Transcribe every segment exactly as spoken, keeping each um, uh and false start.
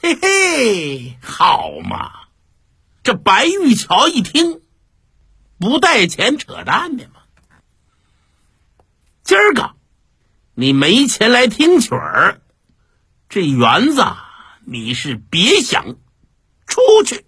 嘿嘿，好嘛，这白玉桥一听，不带钱扯淡的嘛。今儿个你没钱来听曲儿，这园子你是别想出去。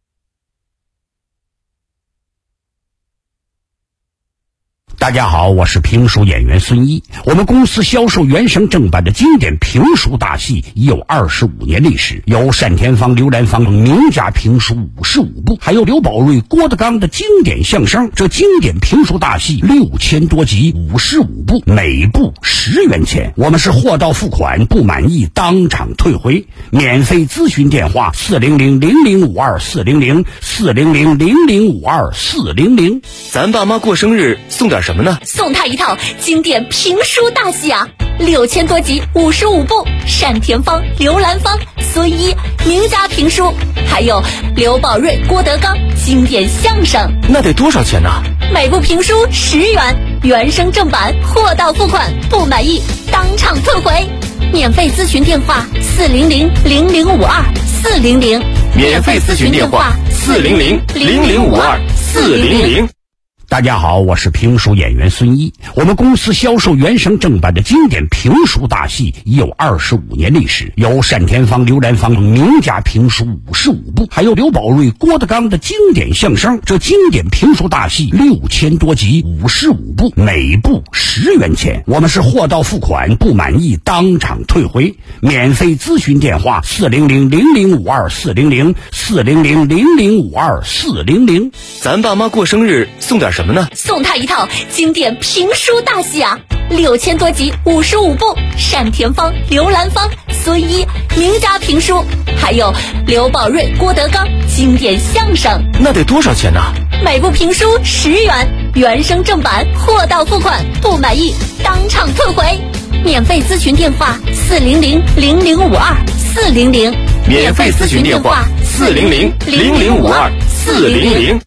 大家好，我是评书演员孙一。我们公司销售原声正版的经典评书大戏已有二十五年历史，有单田芳、刘兰芳名家评书五十五部，还有刘宝瑞、郭德纲的经典相声。这经典评书大戏六千多集，五十五部，每部十元钱。我们是货到付款，不满意当场退回。免费咨询电话：四零零零零五二四零零四零零零零五二四零零。 咱爸妈过生日送点什么呢？ 送他一套经典评书大戏啊，六千多集，五十五部，单田芳、刘兰芳、孙一名家评书，还有刘宝瑞、郭德纲经典相声。 那得多少钱呢？ 每部评书十元，原声正版，货到付款，不满意当场退回。免费咨询电话：四零零零零五二四零零。 免费咨询电话：四零零零零五二四零零。 大家好，我是评书演员孙一。我们公司销售原声正版的经典评书大戏已有二十五年历史，有单田芳、刘兰芳名家评书五十五部，还有刘宝瑞、郭德纲的经典相声。这经典评书大戏六千多集，五十五部，每部十元钱。我们是货到付款，不满意当场退回。免费咨询电话：四零零零零五二四零零四零零零零五二四零零。 咱爸妈过生日送点什么呢？ 送他一套经典评书大戏啊，六千多集，五十五部，单田芳、刘兰芳、孙一名家评书，还有刘宝瑞、郭德纲经典相声。 那得多少钱呢？ 每部评书十元，原声正版，货到付款，不满意当场退回。免费咨询电话：四零零零零五二四零零。 免费咨询电话：四零零零零五二四零零。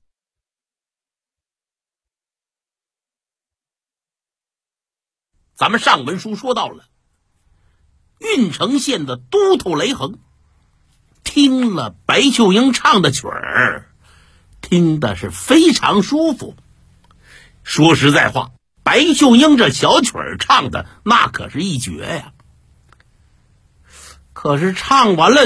咱们上文书说到了，郓城县的都头雷横听了白秀英唱的曲儿，听的是非常舒服。说实在话，白秀英这小曲儿唱的那可是一绝呀。可是唱完了